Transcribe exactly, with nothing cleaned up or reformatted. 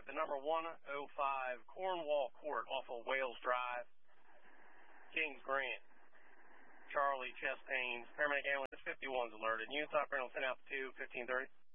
at the number one oh five Cornwall Court off of Wales Drive, Kings Grant. Charlie Chastain, paramedic ambulance fifty-one's alerted. Units operating on ten out to two, fifteen thirty.